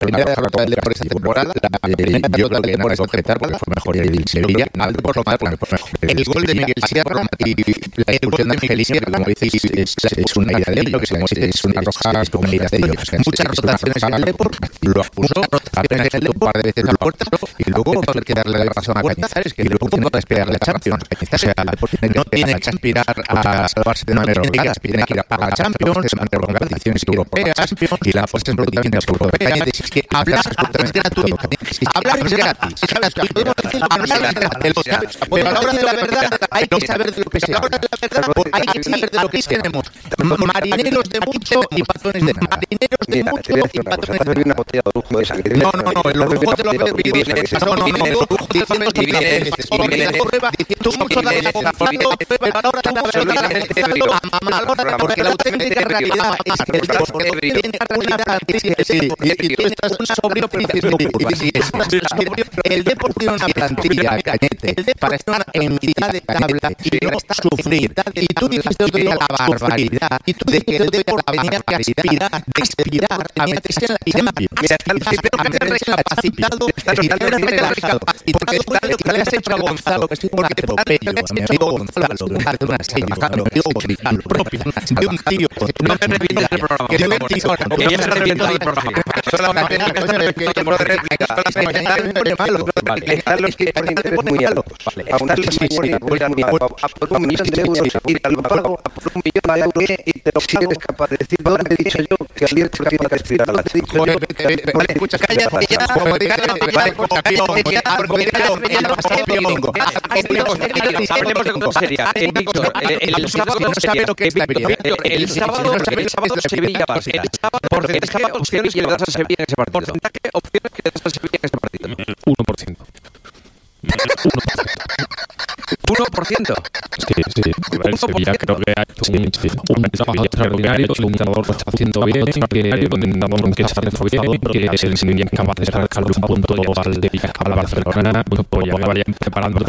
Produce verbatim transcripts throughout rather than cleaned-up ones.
primera derrota del por esta temporada, eh, yo creo que no es objetar porque fue mejor el Sevilla, mal por lo mal, porque fue mejor. El gol de Miguel Sierra y la expulsión de Miguel Sierra, como decís, es, es una idea de ello, que es una roja con una idea de ello. Muchas rotaciones en el Depor, lo expuso, apenas el Depor, un par de veces la puerta, y luego va a haber que darle la razón a Cañizares, que luego no va a despegar la Champions. O sea, no tiene que aspirar a salvarse de manera holgada, tiene que ir a la Champions, de manera holgada, competiciones europeas, y la puesta en competiciones europeas. Es que hablar es gratuito. Hablar es gratis. Pero a la hora de la verdad hay que saber de lo que se habla. Hay que saber de lo que tenemos. Marineros de mucho y patrones de nada. Marineros de mucho y patrones de nada. No, no, no. El lujo te lo veo vivir. No, no, no. El lujo te lo veo vivir. Tú mucho das la boca, pero a la hora de la verdad, porque la auténtica realidad es que el deporte tiene una plantilla, y tú estás un sobrio principio curva. El deporte tiene una plantilla, Cañete, para estar en mitad de tabla y no sufrir. Y tú dijiste otro día la barbaridad de que el deporte tenía que aspirar, de aspirar a meterse en la Champions. A meterse recapacitado y relajado. Porque después de lo que le has hecho a Gonzalo, que estoy por que te popello, a mi amigo Gonzalo, de una serie, Gonzalo, propio, de un tío, no me revienta el programa, que me tío, que ya se revienta el programa. Solamente que por réplica, es malo. Carlos, que es muy alto. A una mañana voy a por un millón de euros y al pago por un millón de euros y te lo tienes capaz de decir, ahora te he dicho yo que al día te capaz de decir a la Joder, vale, escucha, cállate ya, como digas, vale, hablemos de cosas serias. Víctor, el sábado no sabe lo que es la el sábado el sábado Sevilla Barça. Porcentaje opciones que le das a Sevilla en ese partido. Porcentaje opciones que le das a Sevilla en ese partido. uno por ciento. uno por ciento. Sí, sí. El Sevilla creo que ha hecho un, un trabajo extraordinario, el entrenador lo está haciendo bien, que el entrenador que se ha hecho bien, que el Sevilla es capaz de sacar un punto al, al Barcelona, pues ya vayan preparando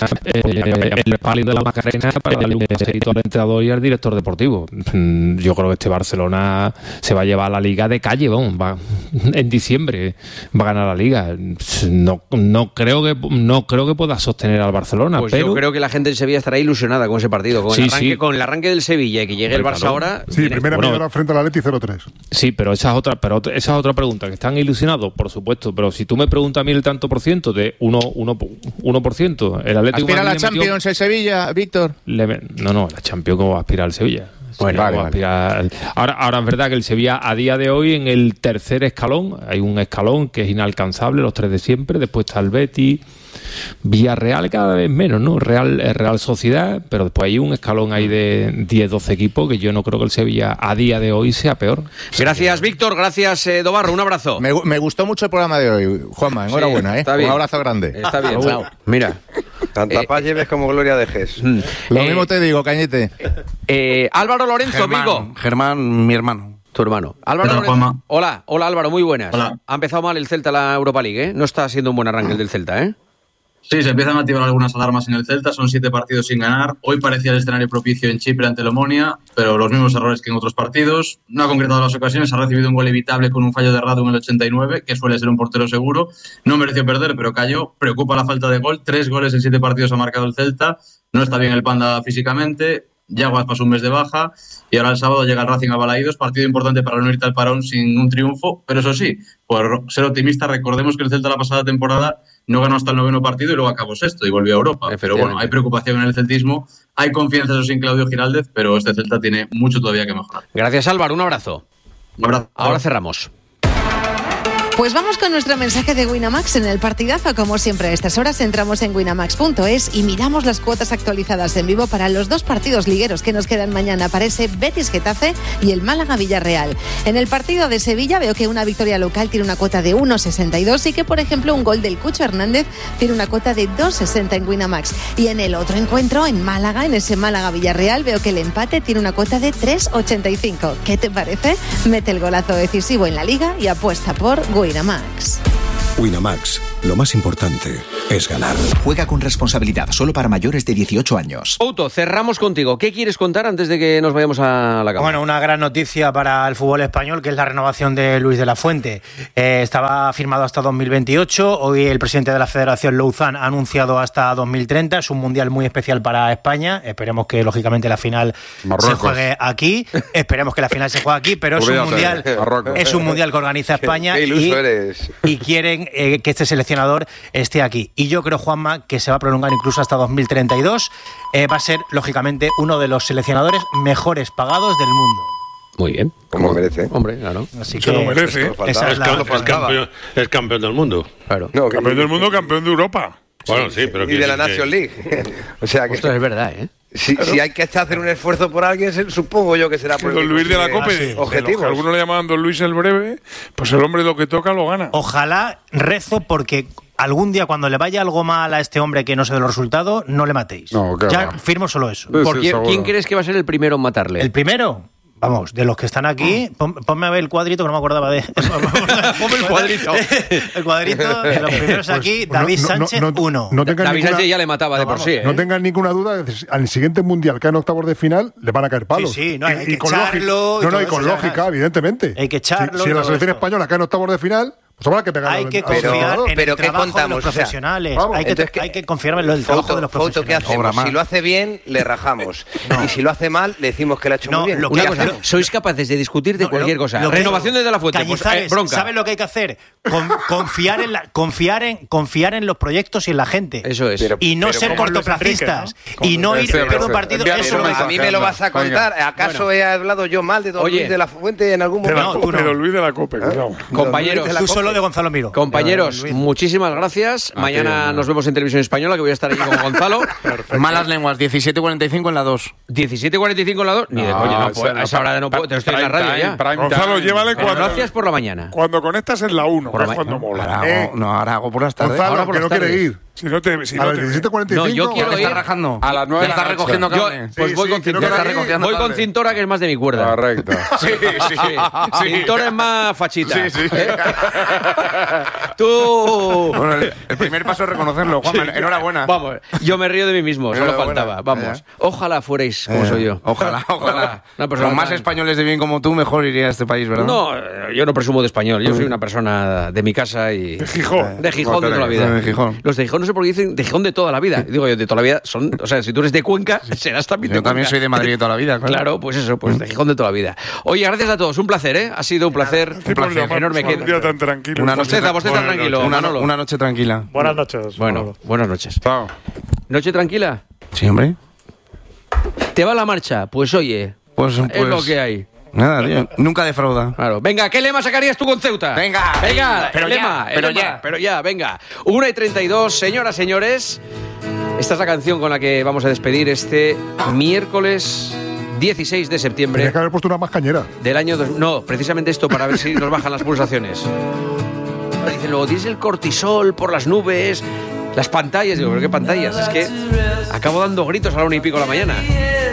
eh, el palio de la Macarena para darle un pasito al entrenador y al director deportivo. Yo creo que este Barcelona se va a llevar la Liga de calle, vamos, va, en diciembre va a ganar la Liga. No, no creo que no creo que pueda sostener al Barcelona, pues pero yo creo que la gente de Sevilla estará ilusionada con ese partido, con, sí, el, arranque, sí. con el arranque del Sevilla y que llegue el Barça claro. ahora. Sí, tiene... primera bueno, media hora frente al Atleti cero tres. Sí, pero esa es otra, pero esa es otra pregunta, que están ilusionados, por supuesto, pero si tú me preguntas a mí el tanto por ciento de uno por ciento, el Atlético ¿aspira a la Champions metió... el Sevilla, Víctor? Le... No, no, la Champions cómo va a aspirar el Sevilla. Bueno, vale, vale. Al... Ahora, ahora es verdad que el Sevilla a día de hoy en el tercer escalón, hay un escalón que es inalcanzable, los tres de siempre, después está el Betis, Villarreal cada vez menos, ¿no? Real, Real Sociedad, pero después hay un escalón ahí de diez doce equipos que yo no creo que el Sevilla a día de hoy sea peor. Gracias, Víctor, gracias, eh, Dobarro, un abrazo. Me, me gustó mucho el programa de hoy, Juanma, enhorabuena, sí, ¿eh? Un abrazo grande. Está bien, chao. Mira. Tanta eh, paz lleves como gloria dejes. Mm. Lo eh, mismo te digo, Cañete. Eh, Álvaro Lorenzo, Germán, Vigo. Germán, mi hermano. Tu hermano. Álvaro Hola, Lorenzo. Hola, hola Álvaro, muy buenas. Hola. Ha empezado mal el Celta la Europa League, ¿eh? No está siendo un buen arranque el del Celta, ¿eh? Sí, se empiezan a activar algunas alarmas en el Celta, son siete partidos sin ganar. Hoy parecía el escenario propicio en Chipre ante el Omonia, pero los mismos errores que en otros partidos. No ha concretado las ocasiones, ha recibido un gol evitable con un fallo de Radu en el ochenta y nueve, que suele ser un portero seguro. No mereció perder, pero cayó. Preocupa la falta de gol. Tres goles en siete partidos ha marcado el Celta. No está bien el Panda físicamente. Yaguas pasó un mes de baja y ahora el sábado llega el Racing a Balaídos, partido importante para no irte al parón sin un triunfo, pero eso sí, por ser optimista, recordemos que el Celta la pasada temporada no ganó hasta el noveno partido y luego acabó sexto y volvió a Europa. Pero bueno, hay preocupación en el celtismo, hay confianza eso sin Claudio Giraldez, pero este Celta tiene mucho todavía que mejorar. Gracias, Álvaro, un abrazo. Un abrazo. Ahora cerramos. Pues vamos con nuestro mensaje de Winamax en el partidazo. Como siempre a estas horas entramos en winamax punto es y miramos las cuotas actualizadas en vivo para los dos partidos ligueros que nos quedan mañana para ese Betis-Getafe y el Málaga-Villarreal. En el partido de Sevilla veo que una victoria local tiene una cuota de uno sesenta y dos y que, por ejemplo, un gol del Cucho Hernández tiene una cuota de dos sesenta en Winamax. Y en el otro encuentro, en Málaga, en ese Málaga-Villarreal, veo que el empate tiene una cuota de tres ochenta y cinco. ¿Qué te parece? Mete el golazo decisivo en la Liga y apuesta por Winamax. Winamax, lo más importante, es ganar. Juega con responsabilidad, solo para mayores de dieciocho años. Couto, cerramos contigo. ¿Qué quieres contar antes de que nos vayamos a la cama? Bueno, una gran noticia para el fútbol español, que es la renovación de Luis de la Fuente. Eh, estaba firmado hasta dos mil veintiocho. Hoy el presidente de la Federación, Louzán, ha anunciado hasta dos mil treinta. Es un mundial muy especial para España. Esperemos que, lógicamente, la final Marruecos. se juegue aquí. Esperemos que la final se juegue aquí, pero es un mundial, es un mundial que organiza España qué, qué y, eres. y quieren eh, que este seleccionador esté aquí. Y yo creo, Juanma, que se va a prolongar incluso hasta dos mil treinta y dos. Eh, va a ser, lógicamente, uno de los seleccionadores mejores pagados del mundo. Muy bien. Como merece. Hombre, claro. Así que se lo merece. Esa es, la, es, es, campeón, es campeón del mundo. Claro. No, campeón del mundo, campeón de Europa. Bueno, sí, pero y de la National League. O sea que esto es verdad, ¿eh? Si, claro. si hay que hacer un esfuerzo por alguien, supongo yo que será por Don Luis de la Cope, ah, sí. objetivos. Algunos le llamaban Don Luis el Breve, pues el hombre lo que toca lo gana. Ojalá, rezo porque algún día cuando le vaya algo mal a este hombre que no se dé los resultados, no le matéis. No, claro. Ya firmo solo eso. Sí, ¿Por quién, ¿Quién crees que va a ser el primero en matarle? ¿El primero? Vamos, de los que están aquí, pon, ponme a ver el cuadrito que no me acordaba de. Ponme el cuadrito. El cuadrito de los primeros aquí, pues, David no, Sánchez, no, no, uno. No David ninguna, Sánchez ya le mataba de por sí. ¿eh? No tengan ninguna duda, al siguiente mundial que en octavos de final le van a caer palos. Sí, sí, no, hay y, que y con echarlo. Lógica, no, no, y con lógica, evidentemente. Hay que echarlo. Si, si en la selección española cae en octavos de final. Pues habrá que pegarlo. Hay que confiar pero, en pero el trabajo contamos? de los profesionales. O sea, hay, que, entonces, hay que confiar en el trabajo foto, de los profesionales. ¿Qué hacemos? Si lo hace bien, le rajamos. No. Y si lo hace mal, le decimos que lo ha hecho no, muy bien. Lo Una cosa, no, sois capaces de discutir de no, cualquier lo, cosa. Lo Renovación desde la Fuente, pues, eh, bronca. ¿Sabes lo que hay que hacer? Con, confiar, en la, confiar, en, confiar en los proyectos y en la gente. Eso es. Pero, y no ser cortoplacistas. ¿no? Y no ir a un partido. Eso no, a mí me lo vas a contar. ¿Acaso bueno. he hablado yo mal de Don Oye, Luis de la Fuente en algún momento? No, tú no. Don Luis de la Cope, ¿Eh? Compañeros. Tú solo de Gonzalo Miro. Compañeros, muchísimas gracias. Ah, Mañana no. nos vemos en Televisión Española, que voy a estar aquí con Gonzalo. Malas lenguas, diecisiete cuarenta y cinco en la dos. ¿diecisiete cuarenta y cinco en la dos? Ni de coña, no puedo. A esa hora no puedo. Te estoy en la radio ya. Gonzalo, llévale cuando. Gracias por la mañana. Cuando conectas en la uno, que es cuando mola. Ahora hago, no, ahora hago por las tardes. Gonzalo, ahora por que las no tardes. quiere ir. Si no te, si a no las diecisiete cuarenta y cinco. No, yo quiero ir. Está rajando. A las nueve. Está recogiendo yo, Pues sí, voy sí, con Cintora. Voy con Cintora, que es más de mi cuerda. Correcto. Sí, sí, sí. Cintora es más fachita. Sí, sí. ¿Eh? Tú. Bueno, el, el primer paso es reconocerlo, Juan. Sí. Enhorabuena. Vamos, yo me río de mí mismo, solo faltaba. Vamos. Ojalá fuerais como eh, soy yo. Ojalá, ojalá. Con más tan... españoles de bien como tú, mejor iría a este país, ¿verdad? No, yo no presumo de español. Yo soy una persona de mi casa y. De Gijón. De Gijón de toda la vida. De Gijón. Los de Gijón no sé por qué dicen de Gijón de toda la vida. Digo yo, de toda la vida son. O sea, si tú eres de Cuenca, serás también de Yo Cuenca. también soy de Madrid de toda la vida, claro. Claro, pues eso, pues de Gijón de toda la vida. Oye, gracias a todos. Un placer, ¿eh? Ha sido un placer. Un placer enorme. Un día tan tranquilo. Una noche, usted, usted está tranquilo. Una, no, una noche tranquila. Buenas noches. Bueno, buenas noches. Chao. ¿Noche tranquila? Sí, hombre. ¿Te va la marcha? Pues oye, pues, pues es lo que hay. Nada, tío. Nunca defrauda. Claro. Venga, ¿qué lema sacarías tú con Ceuta? Venga. Venga, pero el lema, ya, pero el lema, ya. Pero ya, venga. una y treinta y dos, señoras, señores. Esta es la canción con la que vamos a despedir este miércoles dieciséis de septiembre. Tienes que haber puesto una más cañera. Del año dos... No, precisamente esto para ver si nos bajan las pulsaciones. Dicen luego, tienes el cortisol por las nubes, las pantallas. Digo, ¿pero qué pantallas? Es que acabo dando gritos a la una y pico de la mañana.